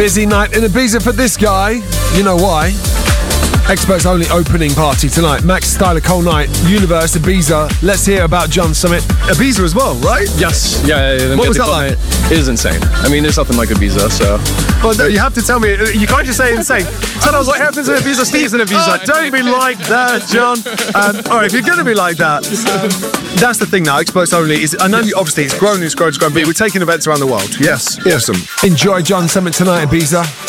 Busy night in Ibiza for this guy. You know why? Experts only opening party tonight. Max Styler, Cold Night, Universe, Ibiza. Let's hear about John Summit. Ibiza as well, right? Yes. Yeah. What was that like? It is insane. I mean, there's nothing like Ibiza, so. Well, no, you have to tell me. You can't just say insane. Tell us what happens in Ibiza stays in Ibiza. Don't be like that, John. All right, if you're going to be like that, that's the thing now. Experts only is. I know obviously it's grown, but we're taking events around the world. Yes, awesome. Enjoy John Summit tonight, Ibiza.